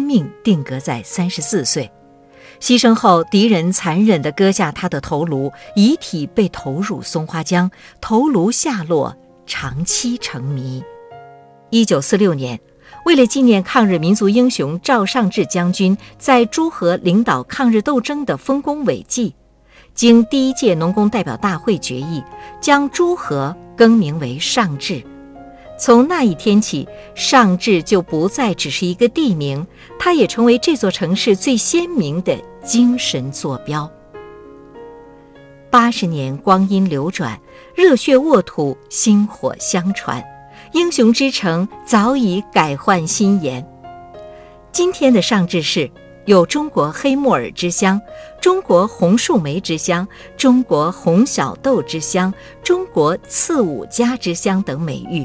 命定格在34岁。牺牲后，敌人残忍地割下他的头颅，遗体被投入松花江，头颅下落，长期成谜。1946年，为了纪念抗日民族英雄赵尚志将军在诸河领导抗日斗争的丰功伟绩，经第一届农工代表大会决议，将诸河更名为尚志。从那一天起，尚志就不再只是一个地名，它也成为这座城市最鲜明的精神坐标。80年光阴流转，热血沃土，薪火相传，英雄之城早已改换新颜。今天的尚志市有中国黑木耳之乡、中国红树莓之乡、中国红小豆之乡、中国刺五家之乡等美誉。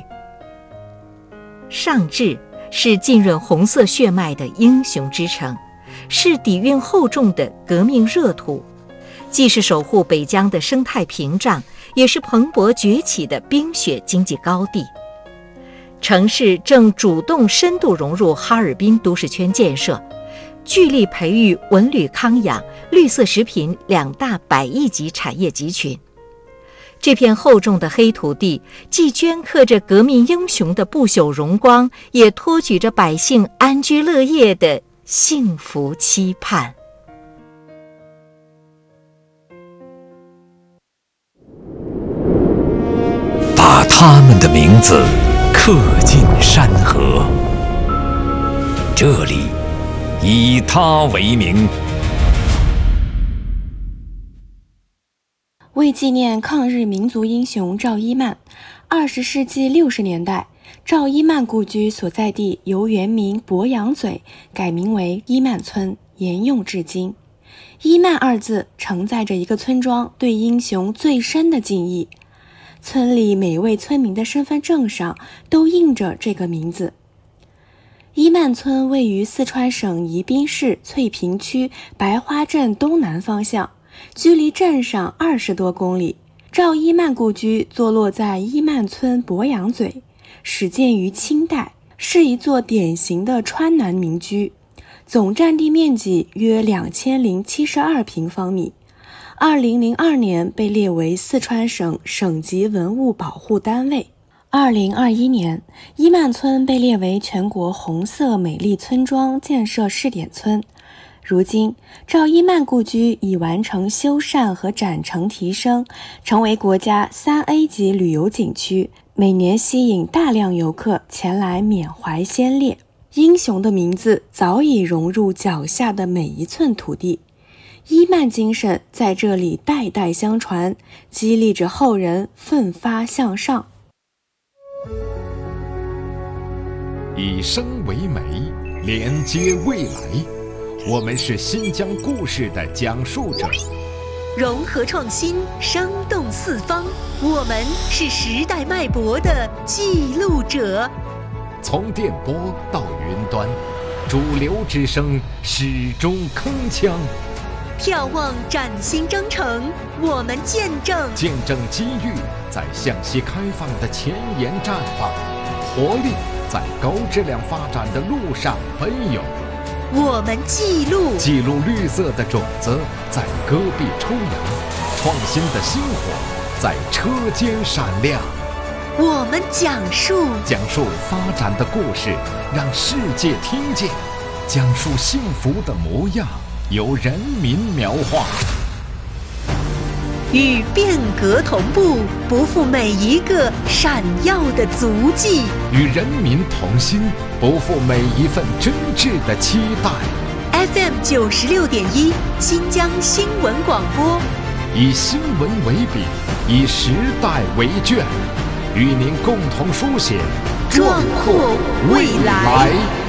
尚志是浸润红色血脉的英雄之城，是底蕴厚重的革命热土，既是守护北疆的生态屏障，也是蓬勃崛起的冰雪经济高地。城市正主动深度融入哈尔滨都市圈建设，聚力培育文旅康养、绿色食品2大100亿级产业集群。这片厚重的黑土地，既镌刻着革命英雄的不朽荣光，也托举着百姓安居乐业的幸福期盼。 把他们的名字刻进山河，这里以他为名。 为纪念抗日民族英雄赵一曼，20世纪60年代，赵一曼故居所在地由原名鄱阳嘴改名为一曼村，沿用至今。一曼2字承载着一个村庄对英雄最深的敬意，村里每位村民的身份证上都印着这个名字。一曼村位于四川省宜宾市翠屏区白花镇东南方向，距离镇上20多公里。赵一曼故居坐落在一曼村鄱阳嘴，始建于清代，是一座典型的川南民居，总占地面积约2072平方米。2002年被列为四川省省级文物保护单位。2021年，一曼村被列为全国红色美丽村庄建设试点村。如今，赵一曼故居已完成修缮和展成提升，成为国家3A 级旅游景区，每年吸引大量游客前来缅怀先烈。英雄的名字早已融入脚下的每一寸土地，一曼精神在这里代代相传，激励着后人奋发向上。 以生为媒，连接未来。我们是新疆故事的讲述者， 融合创新，生动四方。我们是时代脉搏的记录者。 从电波到云端，主流之声始终铿锵。 眺望崭新征程，我们见证机遇在向西开放的前沿绽放，活力在高质量发展的路上奔涌。 我们记录绿色的种子在戈壁抽芽，创新的星火在车间闪亮。 我们讲述发展的故事，让世界听见，讲述幸福的模样，由人民描画。 与变革同步，不负每一个闪耀的足迹； 与人民同心，不负每一份真挚的期待。 FM 96.1，新疆新闻广播， 以新闻为笔，以时代为卷，与您共同书写壮阔未来。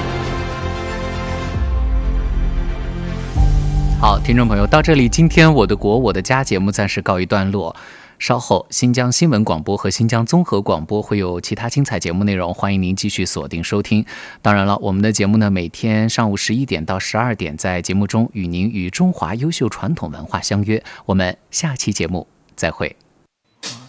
好，听众朋友，到这里，今天我的国我的家节目暂时告一段落。稍后，新疆新闻广播和新疆综合广播会有其他精彩节目内容，欢迎您继续锁定收听。当然了，我们的节目呢，每天上午11点到12点，在节目中与您与中华优秀传统文化相约。我们下期节目再会。